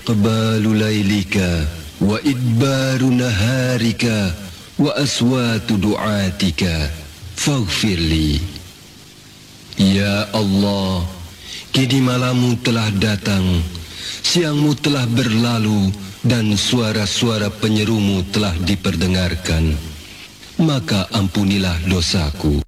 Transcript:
iqbalu laylika wa idbaru naharika wa aswatu du'atika faghfirli. Ya Allah, kini malammu telah datang, siangmu telah berlalu, dan suara-suara penyerumu telah diperdengarkan. Maka ampunilah dosaku.